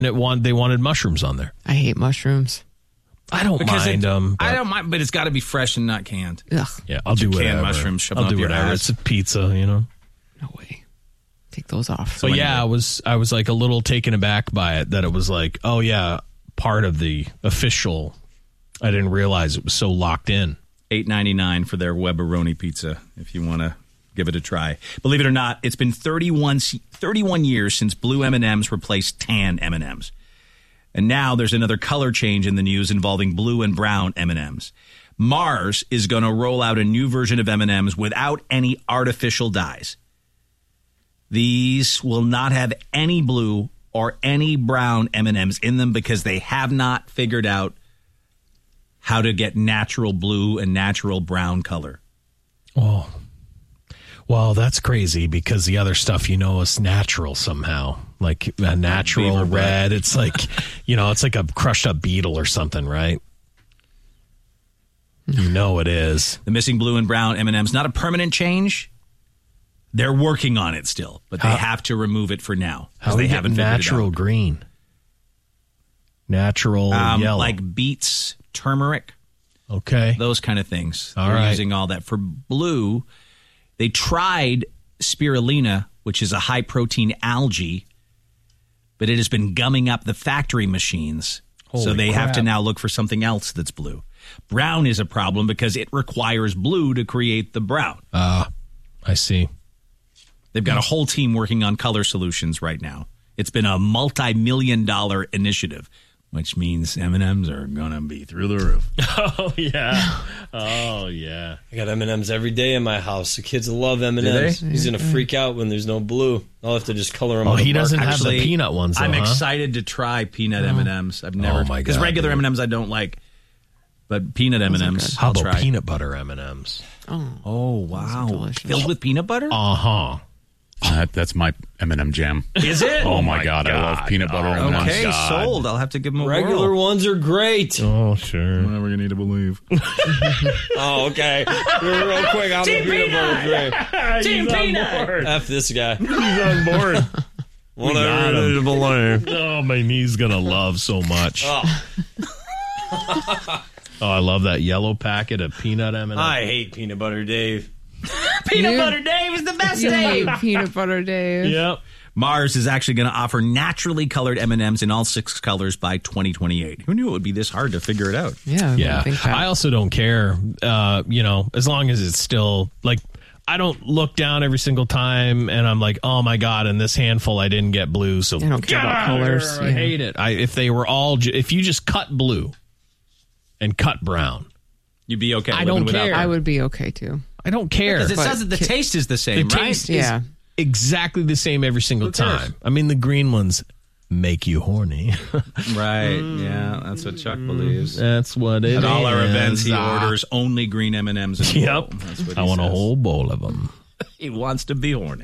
They wanted mushrooms on there. I hate mushrooms. I don't mind them. I don't mind, but it's got to be fresh and not canned. Ugh. Yeah, I'll do whatever. Canned mushrooms, shove I'll them do up your whatever. ass. It's a pizza, you know. No way. Take those off. But yeah, I was like a little taken aback by it that it was like, oh yeah, part of the official. I didn't realize it was so locked in. $8.99 for their Weberoni pizza if you want to give it a try. Believe it or not, it's been 31 years since blue M&Ms replaced tan M&Ms. And now there's another color change in the news involving blue and brown M&Ms. Mars is going to roll out a new version of M&Ms without any artificial dyes. These will not have any blue or any brown M&Ms in them because they have not figured out how to get natural blue and natural brown color. Oh, well, that's crazy because the other stuff, is natural somehow. Like a natural red. It's like, it's like a crushed up beetle or something, right? It is. The missing blue and brown M&Ms, not a permanent change. They're working on it still, but they have to remove it for now. How they haven't figured natural it out. Green? Natural yellow. Like beets, turmeric. Okay. Those kind of things. All They're right. using all that. For blue, they tried spirulina, which is a high-protein algae, but it has been gumming up the factory machines. So Holy they have crap. to now look for something else that's blue. Brown is a problem because it requires blue to create the brown. I see. They've got a whole team working on color solutions right now. It's been a multi-million-dollar initiative, which means M&Ms are going to be through the roof. Oh, yeah. Oh, yeah. I got M&Ms every day in my house. The kids love M&Ms. Do He's going to freak out when there's no blue. I'll have to just color them. Oh, on the he doesn't marker. have the peanut ones, though, I'm huh? excited to try peanut M&Ms. I've never, Oh, my because God, regular dude. M&Ms I don't like, but peanut M&Ms How I'll about try. peanut butter M&Ms? Oh, wow. delicious. Filled with peanut butter? Uh-huh. That's my M&M jam. Is it? Oh, my God. I love peanut butter M&Ms. Okay, God. sold. I'll have to give them a Regular whirl. ones are great. Oh, sure. Whatever you need to believe. Oh, okay. Real quick, I'm a peanut butter great. Team Peanut! F this guy. He's on board. Whatever you need to believe. Oh, my knee's going to love so much. Oh, Oh, I love that yellow packet of peanut M&Ms. I hate peanut butter, Dave. Peanut You- butter Dave is the best You Dave. hate peanut butter, Dave. Yep. Mars is actually going to offer naturally colored M&Ms in all 6 colors by 2028. Who knew it would be this hard to figure it out? Yeah. Yeah. I think that. I also don't care, as long as it's still, like, I don't look down every single time and I'm like, oh, my God, in this handful I didn't get blue, so I don't care about colors. I Yeah. hate it. If they were all, if you just cut blue and cut brown, You'd be okay. I don't living without care. them. I would be okay too. I don't care. Because it But says that the taste is the same, The right? taste Yeah. is exactly the same every single Who cares? time. I mean, the green ones make you horny. Right. Yeah, that's what Chuck believes. That's what it is. At all our events, he Ah. orders only green M&Ms. And Yep. roll. That's what I he want a says. whole bowl of them. He wants to be horny.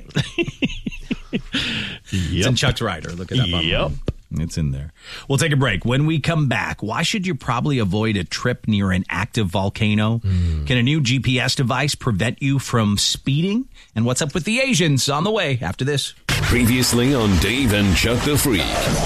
It's Yep. in Chuck's Rider. Look it up online. Yep. It's in there. We'll take a break. When we come back, why should you probably avoid a trip near an active volcano? Can a new GPS device prevent you from speeding? And what's up with the Asians on the way after this? Previously on Dave and Chuck the Freak.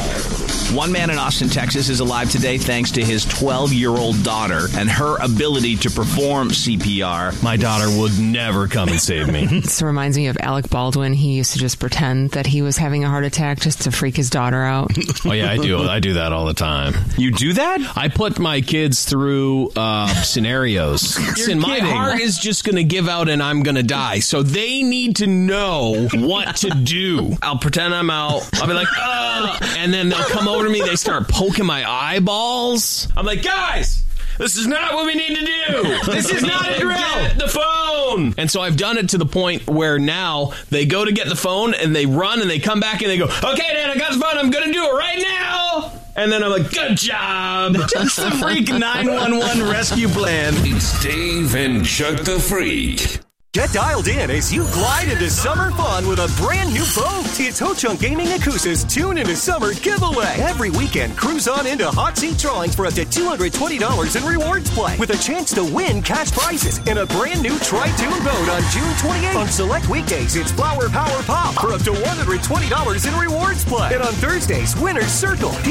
One man in Austin, Texas is alive today thanks to his 12-year-old daughter and her ability to perform CPR. My daughter would never come and save me. This reminds me of Alec Baldwin. He used to just pretend that he was having a heart attack just to freak his daughter out. Oh, yeah, I do. I do that all the time. You do that? I put my kids through scenarios. Listen, my kidding. heart is just going to give out and I'm going to die. So they need to know what to do. I'll pretend I'm out. I'll be like, and then they'll come over to me. They start poking my eyeballs. I'm like, guys, this is not what we need to do. This is not a drill. Get the phone. And so I've done it to the point where now they go to get the phone and they run and they come back and they go, okay, Dad, I got the phone. I'm going to do it right now. And then I'm like, good job. Just the freak 911 rescue plan. It's Dave and Chuck the Freak. Get dialed in as you glide into summer fun with a brand new boat. It's Ho-Chunk Gaming Yakuza's Tune into Summer giveaway. Every weekend, cruise on into hot seat drawings for up to $220 in rewards play with a chance to win cash prizes in a brand new Tri-Tune boat on June 28th. On select weekdays, it's Flower Power Pop for up to $120 in rewards play. And on Thursdays, Winners Circle.